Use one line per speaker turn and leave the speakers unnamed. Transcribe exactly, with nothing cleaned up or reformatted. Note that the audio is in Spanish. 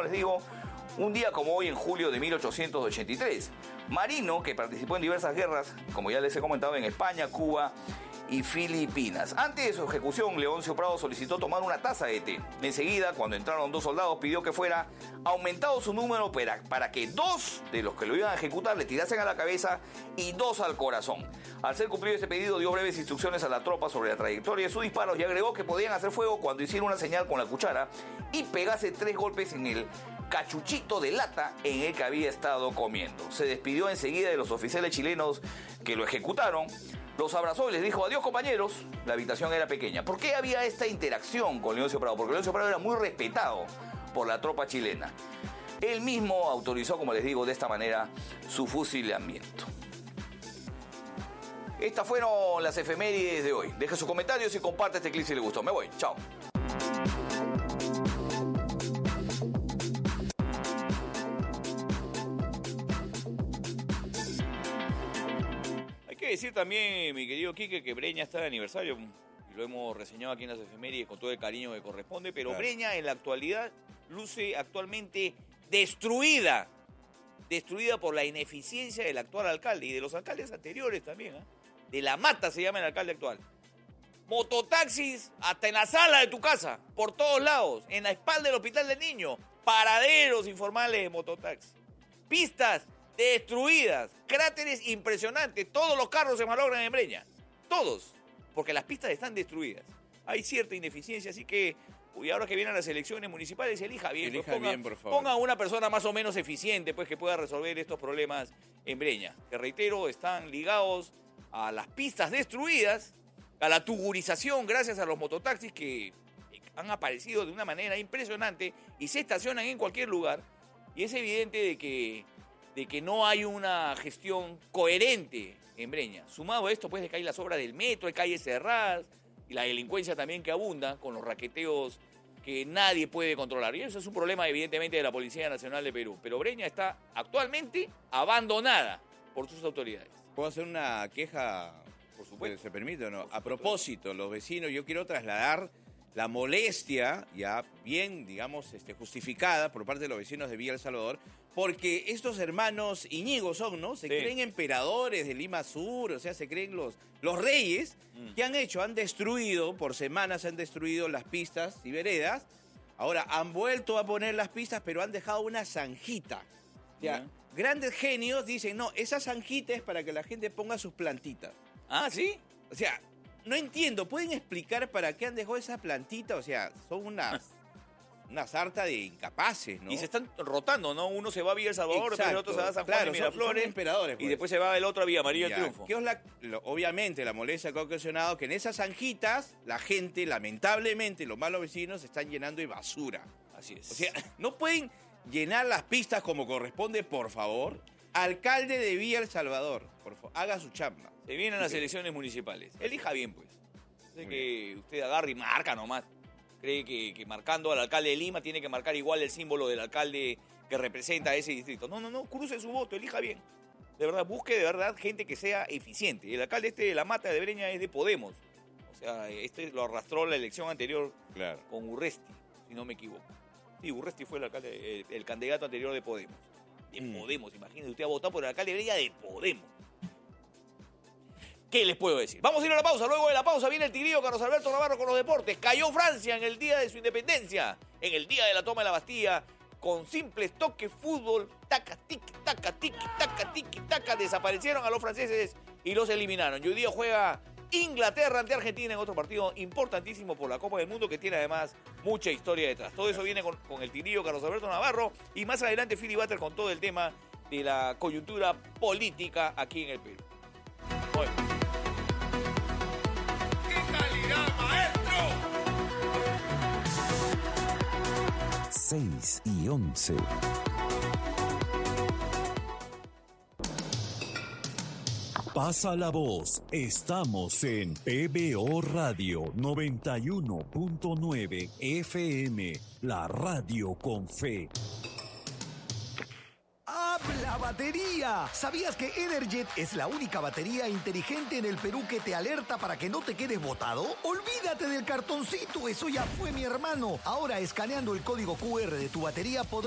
les digo, un día como hoy en julio de mil ochocientos ochenta y tres. Marino, que participó en diversas guerras, como ya les he comentado, en España, Cuba y Filipinas. Antes de su ejecución, Leoncio Prado solicitó tomar una taza de té. Enseguida, cuando entraron dos soldados, pidió que fuera aumentado su número para, para que dos de los que lo iban a ejecutar le tirasen a la cabeza y dos al corazón. Al ser cumplido este pedido, dio breves instrucciones a la tropa sobre la trayectoria de sus disparos y agregó que podían hacer fuego cuando hiciera una señal con la cuchara y pegase tres golpes en el cachuchito de lata en el que había estado comiendo. Se despidió enseguida de los oficiales chilenos que lo ejecutaron, los abrazó y les dijo adiós compañeros. La habitación era pequeña. ¿Por qué había esta interacción con Leoncio Prado? Porque Leoncio Prado era muy respetado por la tropa chilena. Él mismo autorizó, como les digo, de esta manera su fusilamiento. Estas fueron las efemérides de hoy. Deje sus comentarios y comparte este clip si le gustó. Me voy. Chao. Hay que decir también, mi querido Quique, que Breña está de aniversario. Y lo hemos reseñado aquí en las efemérides con todo el cariño que corresponde. Pero claro, Breña en la actualidad luce actualmente destruida. Destruida por la ineficiencia del actual alcalde y de los alcaldes anteriores también, ¿eh? De la Mata se llama el alcalde actual. Mototaxis hasta en la sala de tu casa, por todos lados, en la espalda del hospital del niño, paraderos informales de mototaxis, pistas destruidas, cráteres impresionantes, todos los carros se malogran en Breña, todos, porque las pistas están destruidas. Hay cierta ineficiencia, así que, y ahora que vienen las elecciones municipales, elija bien,
elija
pues ponga,
bien, por favor.
Ponga una persona más o menos eficiente, pues que pueda resolver estos problemas en Breña, que reitero, están ligados a las pistas destruidas, a la tugurización gracias a los mototaxis que han aparecido de una manera impresionante y se estacionan en cualquier lugar. Y es evidente de que, de que no hay una gestión coherente en Breña. Sumado a esto, pues, de que hay las obras del metro, hay calles cerradas y la delincuencia también que abunda con los raqueteos que nadie puede controlar. Y eso es un problema, evidentemente, de la Policía Nacional de Perú. Pero Breña está actualmente abandonada por sus autoridades.
¿Puedo hacer una queja?
Por supuesto.
¿Se permite o no? A propósito, los vecinos, yo quiero trasladar la molestia, ya bien, digamos, este, justificada por parte de los vecinos de Villa El Salvador, porque estos hermanos Iñigo son, ¿no? Se sí. creen emperadores de Lima Sur, o sea, se creen los, los reyes. Mm. ¿Qué han hecho? Han destruido, por semanas han destruido las pistas y veredas. Ahora, han vuelto a poner las pistas, pero han dejado una zanjita. Ya. Mm. Grandes genios dicen, no, esa zanjita es para que la gente ponga sus plantitas.
Ah, ¿sí?
O sea, no entiendo, ¿pueden explicar para qué han dejado esa plantita? O sea, son unas, una sarta de incapaces, ¿no?
Y se están rotando, ¿no? Uno se va a Villa El Salvador, después el otro se va a San Juan
claro,
de Miraflores.
Son emperadores, pues.
Y después se va el otro a Villa María del Triunfo.
¿Qué es la, lo, obviamente, la molestia que ha ocasionado que en esas zanjitas la gente, lamentablemente, los malos vecinos, se están llenando de basura.
Así es.
O sea, no pueden llenar las pistas como corresponde, por favor. Alcalde de Villa El Salvador, por favor, haga su chamba.
Se vienen las elecciones municipales. Elija bien, pues. Sé que usted agarra y marca nomás. Cree que, que marcando al alcalde de Lima tiene que marcar igual el símbolo del alcalde que representa a ese distrito. No, no, no, cruce su voto, elija bien. De verdad, busque de verdad gente que sea eficiente. El alcalde este de La Mata de Breña es de Podemos. O sea, este lo arrastró la elección anterior
claro.
con Urresti, si no me equivoco. Sí, Urresti fue el alcalde, el, el candidato anterior de Podemos. De mm. Podemos, imagínese, usted ha votado por el alcalde de Breña de Podemos. ¿Qué les puedo decir? Vamos a ir a la pausa. Luego de la pausa viene el tigrillo Carlos Alberto Navarro con los deportes. Cayó Francia en el día de su independencia, en el día de la toma de la Bastilla, con simples toques, fútbol, taca, tiki, taca, tiki, taca, tiki, taca. Desaparecieron a los franceses y los eliminaron. Y hoy día juega Inglaterra ante Argentina en otro partido importantísimo por la Copa del Mundo, que tiene además mucha historia detrás. Todo eso viene con, con el tigrillo Carlos Alberto Navarro y más adelante Philly Butter con todo el tema de la coyuntura política aquí en el Perú. Bueno.
seis y once. Pasa la voz. Estamos en P B O Radio noventa y uno punto nueve F M, la radio con fe.
¡Habla batería! ¿Sabías que Energet es la única batería inteligente en el Perú que te alerta para que no te quedes botado? Olvídate del cartoncito, eso ya fue, mi hermano. Ahora, escaneando el código Q R de tu batería podrás